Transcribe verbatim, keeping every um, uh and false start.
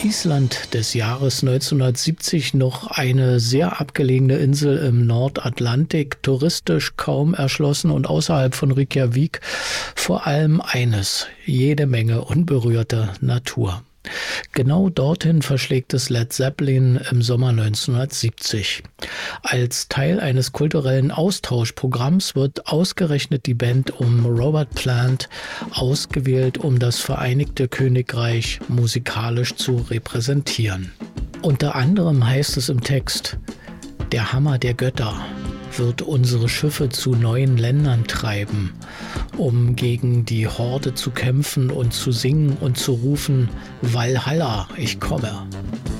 Island des Jahres neunzehnhundertsiebzig noch eine sehr abgelegene Insel im Nordatlantik, touristisch kaum erschlossen und außerhalb von Reykjavik vor allem eines: jede Menge unberührte Natur. Genau dorthin verschlägt es Led Zeppelin im Sommer neunzehnhundertsiebzig. Als Teil eines kulturellen Austauschprogramms wird ausgerechnet die Band um Robert Plant ausgewählt, um das Vereinigte Königreich musikalisch zu repräsentieren. Unter anderem heißt es im Text: Der Hammer der Götter wird unsere Schiffe zu neuen Ländern treiben, um gegen die Horde zu kämpfen und zu singen und zu rufen: Valhalla, ich komme.